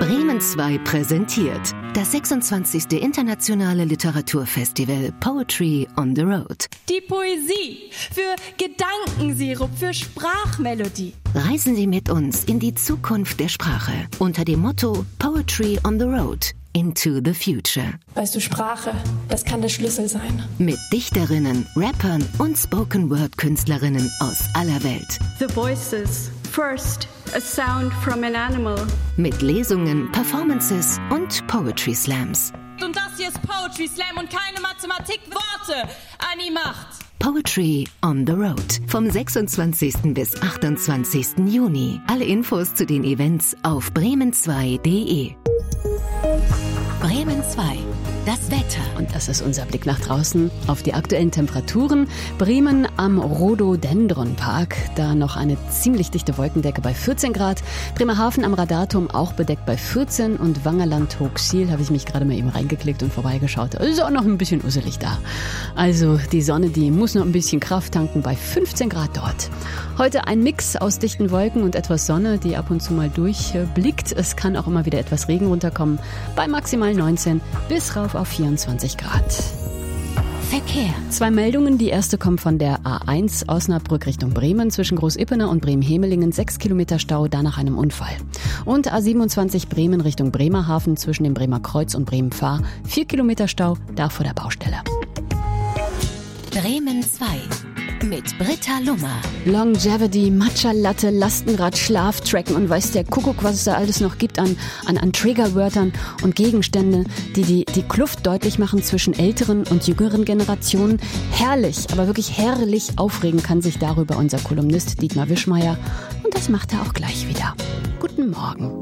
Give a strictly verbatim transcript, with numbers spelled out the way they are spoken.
Bremen zwei präsentiert das sechsundzwanzigste Internationale Literaturfestival Poetry on the Road. Die Poesie für Gedankensirup, für Sprachmelodie. Reisen Sie mit uns in die Zukunft der Sprache unter dem Motto Poetry on the Road into the future. Weißt du, Sprache, das kann der Schlüssel sein. Mit Dichterinnen, Rappern und Spoken-Word-Künstlerinnen aus aller Welt. The Voices. First, a sound from an animal. Mit Lesungen, Performances und Poetry Slams. Und das hier ist Poetry Slam und keine Mathematik-Worte. Anni macht. Poetry on the Road. Vom sechsundzwanzigsten bis achtundzwanzigsten Juni. Alle Infos zu den Events auf bremen zwei punkt de. Bremen zwei. Das Wetter. Und das ist unser Blick nach draußen auf die aktuellen Temperaturen. Bremen am Rhododendron-Park, da noch eine ziemlich dichte Wolkendecke bei vierzehn Grad. Bremerhaven am Radarturm auch bedeckt bei vierzehn und Wangerland-Hochsiel habe ich mich gerade mal eben reingeklickt und vorbeigeschaut. Ist auch noch ein bisschen usselig da. Also die Sonne, die muss noch ein bisschen Kraft tanken bei fünfzehn Grad dort. Heute ein Mix aus dichten Wolken und etwas Sonne, die ab und zu mal durchblickt. Es kann auch immer wieder etwas Regen runterkommen bei maximal neunzehn bis rauf auf vierundzwanzig Grad. Verkehr. Zwei Meldungen. Die erste kommt von der A eins Osnabrück Richtung Bremen zwischen Groß-Ippener und Bremen-Hemelingen. Sechs Kilometer Stau, da nach einem Unfall. Und A siebenundzwanzig Bremen Richtung Bremerhaven zwischen dem Bremer Kreuz und Bremen-Fahr. Vier Kilometer Stau, da vor der Baustelle. Bremen zwei. Mit Britta Lummer. Longevity, Matcha Latte, Lastenrad, Schlaftracken und weiß der Kuckuck, was es da alles noch gibt an, an, an Triggerwörtern und Gegenstände, die, die die Kluft deutlich machen zwischen älteren und jüngeren Generationen. Herrlich, aber wirklich herrlich aufregen kann sich darüber unser Kolumnist Dietmar Wischmeier. Und das macht er auch gleich wieder. Guten Morgen.